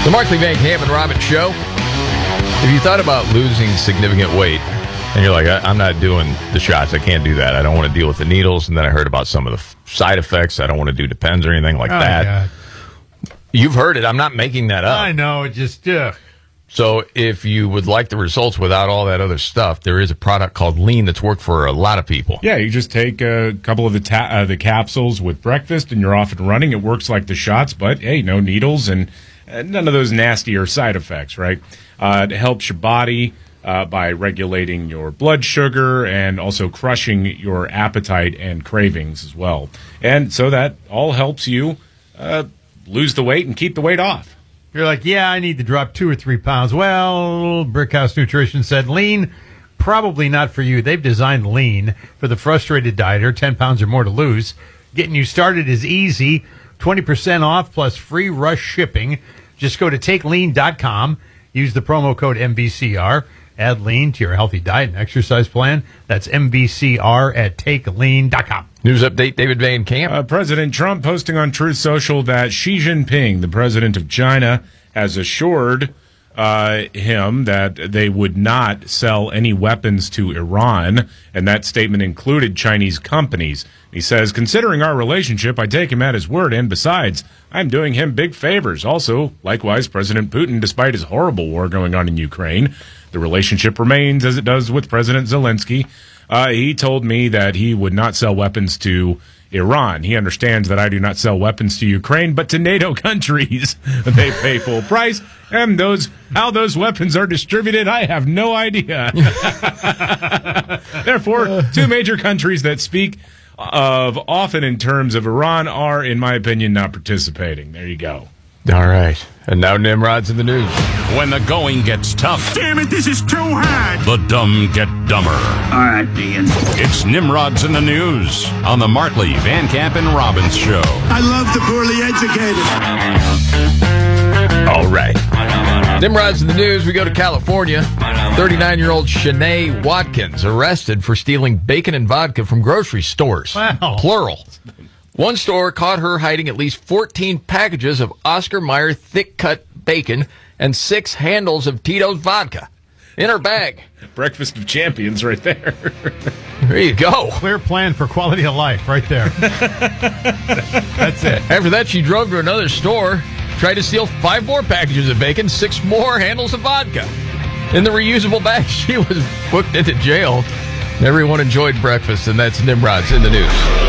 The Markley, Van Camp, and Robbins Show. If you thought about losing significant weight, and you're like, I'm not doing the shots, I can't do that, I don't want to deal with the needles, and then I heard about some of the side effects, I don't want to do Depends or anything like that. God. You've heard it, I'm not making that up. I know, it just... So if you would like the results without all that other stuff, there is a product called Lean that's worked for a lot of people. Yeah, you just take a couple of the capsules with breakfast, and you're off and running. It works like the shots, but, hey, no needles and none of those nastier side effects, right? It helps your body by regulating your blood sugar and also crushing your appetite and cravings as well. And so that all helps you lose the weight and keep the weight off. You're like, yeah, I need to drop 2 or 3 pounds. Well, Brickhouse Nutrition said Lean, probably not for you. They've designed Lean for the frustrated dieter, 10 pounds or more to lose. Getting you started is easy. 20% off plus free rush shipping. Just go to takelean.com. Use the promo code MVCR. Add Lean to your healthy diet and exercise plan. That's MVCR at takelean.com. News update, David Van Camp. President Trump posting on Truth Social that Xi Jinping, the president of China, has assured him that they would not sell any weapons to Iran, and that statement included Chinese companies. He says, considering our relationship, I take him at his word, and besides, I'm doing him big favors. Also, likewise, President Putin, despite his horrible war going on in Ukraine, the relationship remains as it does with President Zelensky. He told me that he would not sell weapons to Iran. He understands that I do not sell weapons to Ukraine, but to NATO countries. They pay full price, and how those weapons are distributed, I have no idea. Therefore, 2 major countries that speak of often in terms of Iran are, in my opinion, not participating. There you go. All right. And now Nimrod's in the news. When the going gets tough. Damn it, this is too hard. The dumb get dumber. All right, Ian. It's Nimrod's in the news on the Markley, Van Camp, and Robbins Show. I love the poorly educated. All right. Nimrod's in the news. We go to California. 39-year-old Shanae Watkins arrested for stealing bacon and vodka from grocery stores. Wow. Plural. One store caught her hiding at least 14 packages of Oscar Mayer thick-cut bacon and 6 handles of Tito's vodka in her bag. Breakfast of champions right there. There you go. Clear plan for quality of life right there. That's it. After that, she drove to another store, tried to steal 5 more packages of bacon, 6 more handles of vodka. In the reusable bag, she was booked into jail. Everyone enjoyed breakfast, and that's Nimrod's in the news.